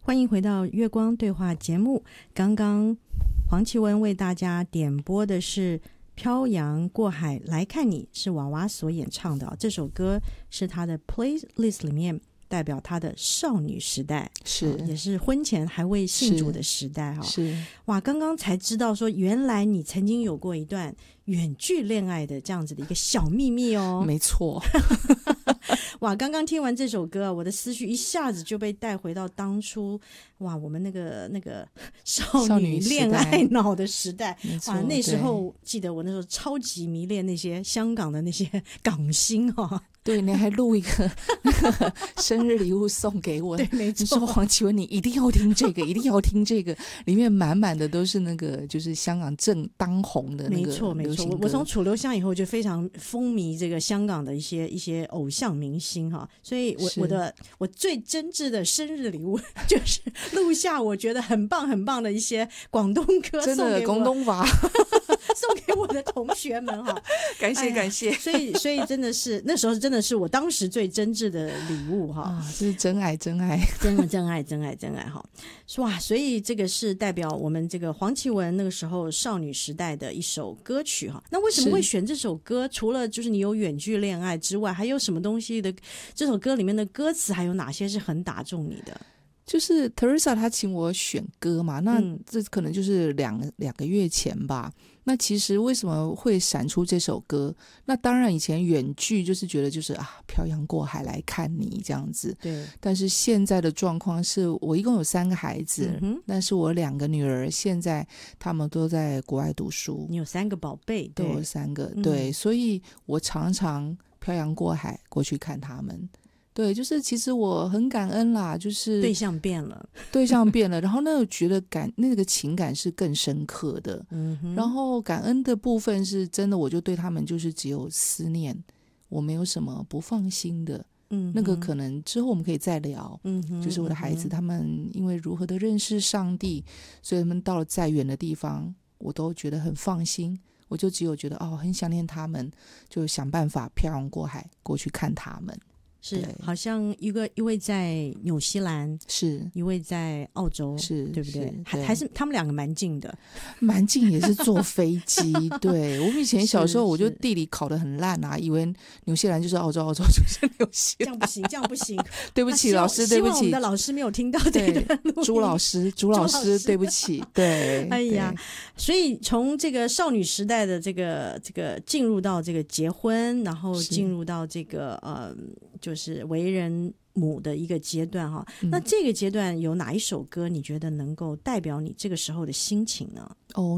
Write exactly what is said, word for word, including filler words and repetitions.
欢迎回到月光对话节目。刚刚黄绮雯为大家点播的是漂洋过海来看你，是娃娃所演唱的、哦、这首歌是她的 playlist 里面代表她的少女时代，是、哦、也是婚前还未信主的时代、哦、是哇，刚刚才知道说原来你曾经有过一段远距恋爱的这样子的一个小秘密哦。 没错哇，刚刚听完这首歌，我的思绪一下子就被带回到当初哇，我们那个那个少女恋爱脑的时代。哇，那时候记得我那时候超级迷恋那些香港的那些港星哦。 对，你还录一个那个生日礼物送给我。 对，没错。 你说黄绮雯，你一定要听这个，一定要听这个，里面满满的都是那个就是香港正当红的那个流行歌。 没错没错，我从楚留香以后就非常风靡这个香港的一些一些偶像明星哈，所以我我的我最真挚的生日礼物就是录下我觉得很棒很棒的一些广东歌， 真的广东话送给我的同学们哈， 感谢感谢。 所以所以真的是那时候真的是我当时最真挚的礼物哈、 啊，这是真爱真爱真的真爱真爱真爱哈。哇，所以这个是代表我们这个黄绮雯那个时候少女时代的一首歌曲哈。那为什么会选这首歌？除了就是你有远距恋爱之外，还有什么东西的？这首歌里面的歌词还有哪些是很打中你的？ 就是 Teresa 她请我选歌嘛，那这可能就是两两个月前吧。那其实为什么会闪出这首歌？那当然以前远距就是觉得就是啊，漂洋过海来看你这样子。对。但是现在的状况是我一共有三个孩子，嗯、但是我两个女儿现在他们都在国外读书。 你有三个宝贝，对， 我有三个，对、嗯，所以我常常漂洋过海过去看他们。对，就是其实我很感恩啦，就是对象变了， 对象变了，然后那个觉得感那个情感是更深刻的，嗯哼，然后感恩的部分是真的，我就对他们就是只有思念，我没有什么不放心的，嗯，那个可能之后我们可以再聊，嗯哼，就是我的孩子、嗯、他们因为如何的认识上帝，所以他们到了再远的地方，我都觉得很放心。我就只有觉得哦，很想念他们，就想办法漂洋过海过去看他们。 是，好像一个一位在纽西兰， 是一位在澳洲，是对不对？还还是他们两个蛮近的， 蛮近也是坐飞机。对，我们以前小时候我就地理考得很烂啊，以为纽西兰就是澳洲，澳洲就是纽西兰， 这样不行，这样不行。 对不起老师，对不起， 希望我们的老师没有听到这段录音。 朱老师，朱老师，对不起。对， 哎呀，所以从这个少女时代的这个这个进入到这个结婚，然后进入到这个呃。就是为人母的一个阶段哈、嗯，那这个阶段有哪一首歌你觉得能够代表你这个时候的心情呢？ 哦。